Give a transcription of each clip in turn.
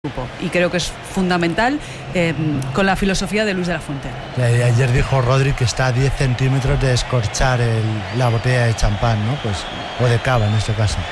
grupo, y creo que es fundamental con la filosofía de Luis de la Fuente. Ayer dijo Rodri que está a 10 centímetros de escorchar la botella de champán, ¿no? Pues, o de cava en este caso.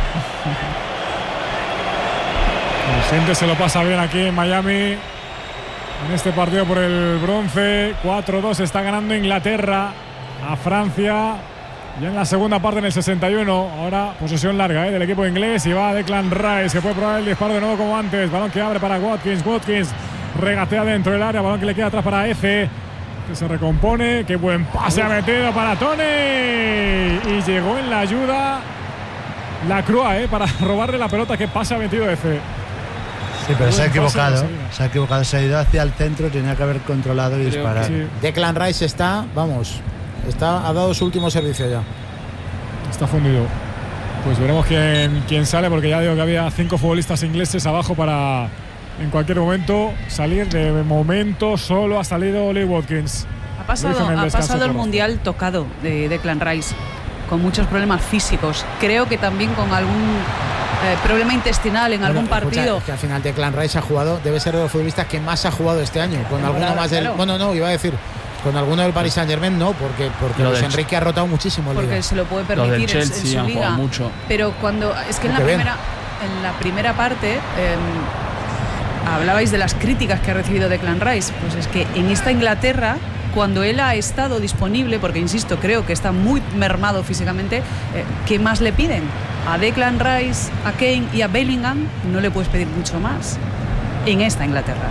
La gente se lo pasa bien aquí en Miami en este partido por el bronce. 4-2 está ganando Inglaterra a Francia. Ya en la segunda parte, en el 61, ahora posesión larga del equipo inglés, y va Declan Rice, que puede probar el disparo de nuevo como antes. Balón que abre para Watkins regatea dentro del área, balón que le queda atrás para Eze, que se recompone. Qué buen pase ha metido para Tony, y llegó en la ayuda la Croix para robarle la pelota. Qué pase ha metido Eze. Sí, pero se ha equivocado, se ha ido hacia el centro, tenía que haber controlado y disparar. Sí. Declan Rice ha dado su último servicio ya. Está fundido. Pues veremos quién sale, porque ya digo que había 5 futbolistas ingleses abajo para en cualquier momento salir. De momento solo ha salido Oli Watkins. Ha pasado el Mundial tocado de Declan Rice, con muchos problemas físicos. Creo que también con algún problema intestinal en algún partido. Es que al final Declan Rice ha jugado, debe ser de los futbolistas que más ha jugado este año. Con alguno más del. Bueno, no, iba a decir. Con alguno del Paris Saint-Germain no, porque Luis Enrique ha rotado muchísimo. Porque se lo puede permitir Chelsea, en su liga. Mucho. Pero cuando es que en la primera parte hablabais de las críticas que ha recibido Declan Rice. Pues es que en esta Inglaterra, cuando él ha estado disponible, porque insisto, creo que está muy mermado físicamente, ¿qué más le piden? A Declan Rice, a Kane y a Bellingham no le puedes pedir mucho más en esta Inglaterra.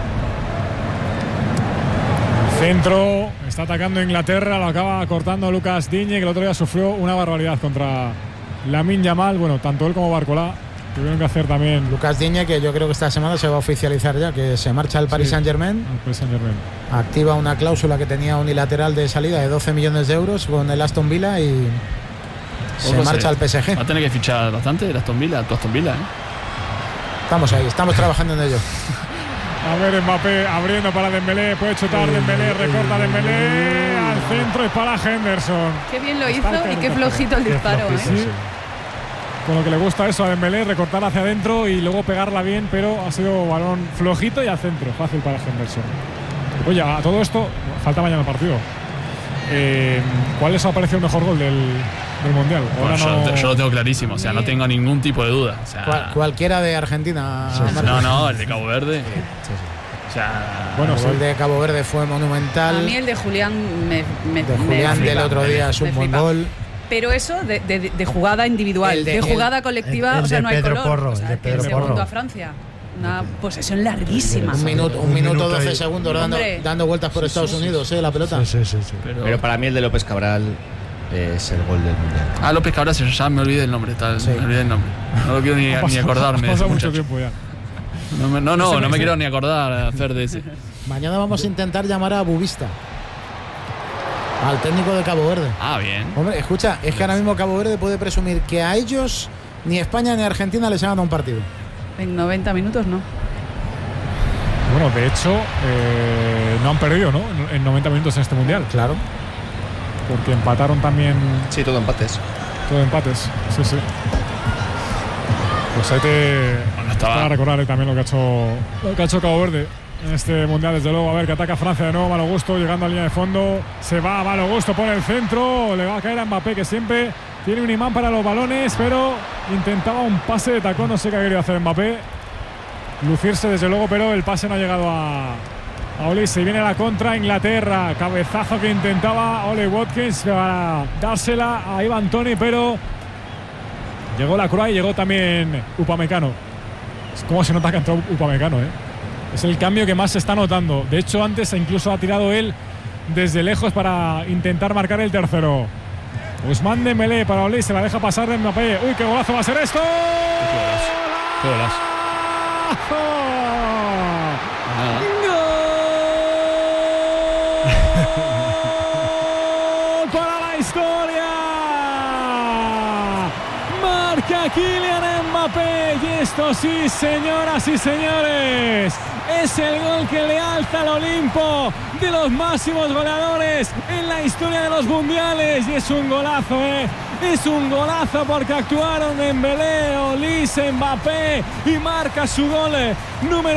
Centro, está atacando Inglaterra, lo acaba cortando Lucas Digne, que el otro día sufrió una barbaridad contra Lamine Yamal. Bueno, tanto él como Barcola tuvieron que hacer también. Lucas Digne, que yo creo que esta semana se va a oficializar ya, que se marcha al Paris Saint-Germain. Activa una cláusula que tenía unilateral de salida de 12 millones de euros con el Aston Villa y se marcha al PSG. Va a tener que fichar bastante el Aston Villa, Estamos ahí, estamos trabajando en ello. A ver, Mbappé abriendo para Dembélé, puede chutar Dembélé, recorta Dembélé al centro y para Henderson. Qué bien lo hizo y qué flojito el disparo. Sí. Con lo que le gusta eso a Dembélé, recortar hacia adentro y luego pegarla bien, pero ha sido balón flojito y al centro, fácil para Henderson. Oye, a todo esto, falta mañana el partido. ¿Cuál les ha parecido el mejor gol del Mundial? Bueno, yo lo tengo clarísimo, o sea, no tengo ningún tipo de duda. O sea, cualquiera de Argentina. No, el de Cabo Verde. O sea, el gol de Cabo Verde fue monumental. A mí el de Julián del otro día es un buen gol. Pero eso de jugada individual, de jugada colectiva, no hay Pedro color. Porro, el Pedro segundo Porro. a Francia. Una posesión larguísima. Un minuto 12 segundos dando vueltas por Estados Unidos, la pelota. Sí. Pero para mí el de López Cabral es el gol del Mundial. López Cabral, ya me olvidé el nombre. Me olvidé el nombre. No lo quiero ni acordarme. Ha pasado mucho tiempo ya. No me quiero ni acordar hacer de ese. Mañana vamos a intentar llamar a Bubista, al técnico de Cabo Verde. Bien. Hombre, escucha, es que ahora mismo Cabo Verde puede presumir que a ellos ni España ni Argentina les han dado un partido. En 90 minutos no. Bueno, de hecho, no han perdido, ¿no? En 90 minutos en este Mundial. Claro. Porque empataron también. Sí, todo empates. Sí. Pues hay que recordar también lo que ha hecho Cabo Verde en este Mundial, desde luego. A ver, que ataca Francia de nuevo, Malo Gusto, llegando a línea de fondo. Se va a Malo Gusto por el centro. Le va a caer a Mbappé, que siempre tiene un imán para los balones, pero intentaba un pase de tacón. No sé qué ha querido hacer Mbappé. Lucirse, desde luego, pero el pase no ha llegado a Oli. Se viene la contra Inglaterra. Cabezazo que intentaba Oli Watkins para dársela a Ivan Toney, pero llegó la Croix y llegó también Upamecano. Es como se nota que entró Upamecano, Es el cambio que más se está notando. De hecho, antes incluso ha tirado él desde lejos para intentar marcar el tercero. Ousmane Dembélé para Oli, se la deja pasar de Mbappé. ¡Uy, qué golazo va a ser esto! ¡Qué golazo! ¡Gol para la historia! Marca Kylian Mbappé y es Esto sí, señoras y señores, es el gol que le alza al Olimpo de los máximos goleadores en la historia de los mundiales. Y es un golazo, es un golazo porque actuaron Dembélé, Olise, Mbappé y marca su gol número